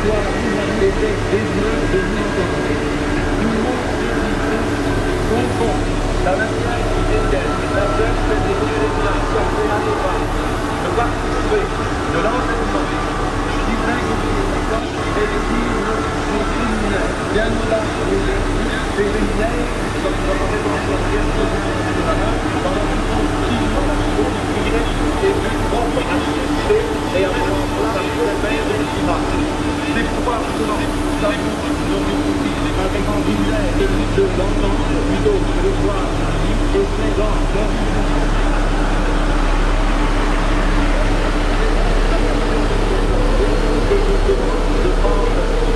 territoire était déjà désordonné. Tout le monde confond la manière qui était la peuple des Chrétiens sortait à l'évêque de participer de l'enseignement du divin Christ et de vivre des criminels. Bien au-delà des criminels, comme nous avons démontré quelques-uns de la main, pendant que nous continuons à souffrir et puis propre à chercher et à prendre sa première image. C'est pourquoi nous avons avec un village de l'entendre plutôt que de voir et présente de prendre